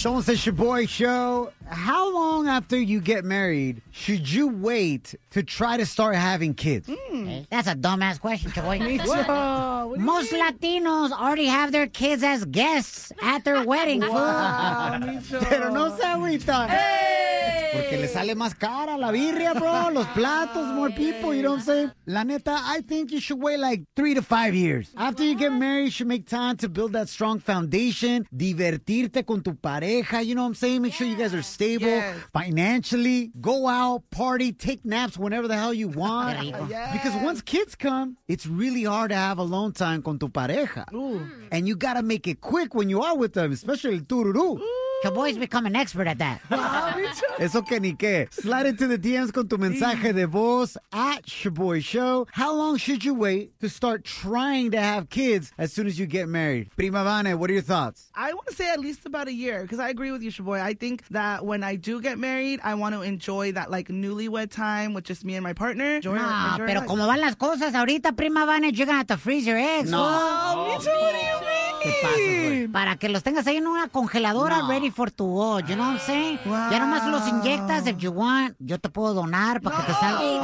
Somos el Shaboy Show. How long after you get married should you wait to try to start having kids? That's a dumbass question, Chaboy. Most mean? Latinos already have their kids as guests at their wedding. Wow, Pero no se agüita. Porque le sale más cara la birria, bro. Los platos, more people, you know what I'm saying? La neta, I think you should wait like 3 to 5 years. After you get married, you should make time to build that strong foundation, divertirte con tu pareja, you know what I'm saying? Make sure you guys are stable financially. Go out, party, take naps whenever the hell you want. Because once kids come, it's really hard to have alone time con tu pareja. And you gotta make it quick when you are with them, especially el tururú. Chaboy's become an expert at that. Eso que ni qué. Slide into the DMs con tu mensaje de voz at Shaboy Show. How long should you wait to start trying to have kids as soon as you get married? Prima Vane, what are your thoughts? I want to say at least about a year, because I agree with you, Shaboy. I think that when I do get married, I want to enjoy that like newlywed time with just me and my partner. Enjoy Pero life. como van las cosas ahorita, Prima Vane, you're gonna have to freeze your eggs. No. Oh, me too. What do you mean? Para que los tengas ahí en una congeladora ready for to go. You know what I'm saying? Ya nomás los inyectas if you want. Yo te puedo donar para que te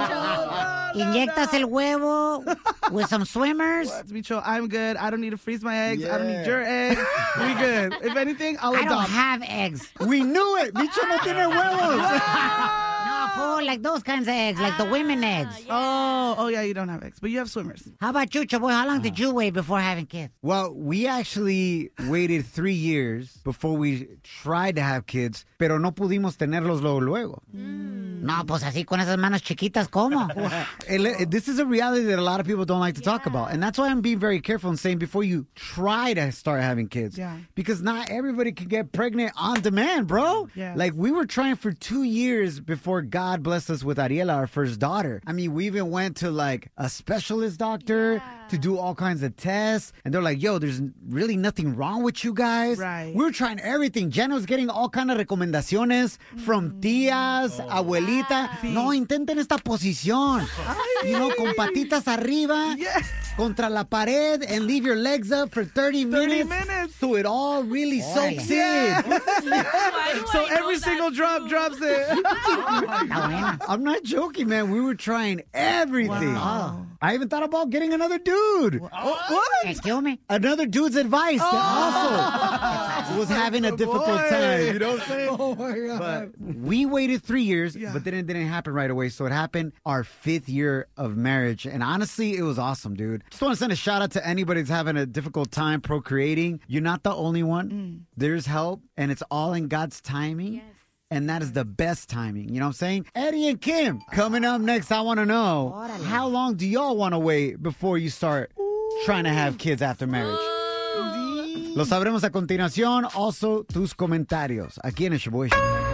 salga. Inyectas el huevo with some swimmers. Micho, I'm good. I don't need to freeze my eggs. I don't need your eggs. We good. If anything, I'll I adopt. don't have eggs. We knew it. Micho no tiene huevos. No, fool, like those kinds of eggs, like the women eggs. Oh, yeah, you don't have eggs, but you have swimmers. How about you, Chaboy? How long did you wait before having kids? Well, we actually waited 3 years before we tried to have kids, pero no pudimos tenerlos luego. No, pues así con esas manos chiquitas, ¿cómo? This is a reality that a lot of people don't like to talk about. And that's why I'm being very careful and saying before you try to start having kids. Yeah. Because not everybody can get pregnant on demand, bro. Yeah. Like, we were trying for 2 years before God blessed us with Ariela, our first daughter. I mean, we even went to, like, a specialist doctor to do all kinds of tests. And they're like, yo, there's really nothing wrong with you guys. Right. We were trying everything. Jenna was getting all kind of recomendaciones from tías, abuelita. No, intenten esta posición. You know, con patitas arriba, contra la pared, and leave your legs up for 30 minutes. So it all really soaks in. So every single drop drops it. I'm not joking, man. We were trying everything. Wow. I even thought about getting another dude. What? Excuse me? Another dude's advice that also was having a difficult time. You know what I'm saying? Oh, my God. But we waited 3 years, but then it didn't happen right away. So it happened our 5th year of marriage. And honestly, it was awesome, dude. Just want to send a shout out to anybody that's having a difficult time procreating. You're not the only one. There's help, and it's all in God's timing. Yes. And that is the best timing. You know what I'm saying? Eddie and Kim, coming up next, I want to know, how long do y'all want to wait before you start trying to have kids after marriage? Lo sabremos a continuación. Also, tus comentarios aquí en el Shaboy Show.